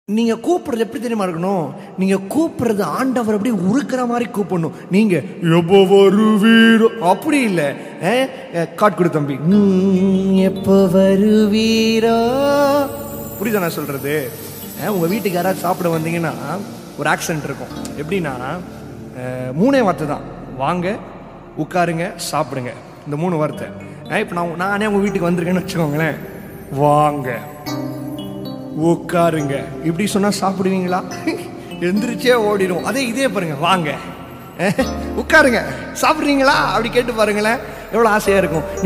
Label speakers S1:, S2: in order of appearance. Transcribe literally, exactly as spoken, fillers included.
S1: நீங்க கூப்பிடுறது எப்படி தெரியுமா இருக்கணும்? நீங்க கூப்பிடுறது ஆண்டவர் அப்படியே உருக்குற மாதிரி கூப்பிடணும். நீங்க எப்போ வருவீரோ அப்படி இல்லை. காட் கொடு தம்பி, எப்போ வருவீரோ. புரியுதா நான் சொல்றது? உங்க வீட்டுக்கு யாராவது சாப்பிட வந்தீங்கன்னா ஒரு ஆக்சென்ட் இருக்கும். எப்படின்னா மூணே வார்த்தை தான், வாங்க, உட்காருங்க, சாப்பிடுங்க. இந்த மூணு வார்த்தை. இப்போ நான் நானே உங்க வீட்டுக்கு வந்திருக்கேன்னு வச்சுக்கோங்களேன், வாங்க, உட்காருங்க, இப்படி சொன்னா சாப்பிடுவீங்களா? எந்திரிச்சே ஓடிடும். அதே இதே பாருங்க, வாங்க, உட்காருங்க, சாப்பிடுறீங்களா அப்படி கேட்டு பாருங்களேன், எவ்வளவு ஆசையா இருக்கும்.